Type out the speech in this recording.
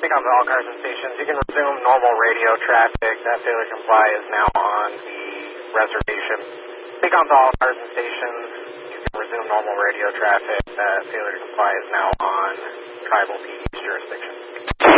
Take on to all cars and stations. You can resume normal radio traffic. That failure to comply is now on the reservation. Take on to all cars and stations. You can resume normal radio traffic. That failure to comply is now on Tribal PD's jurisdiction.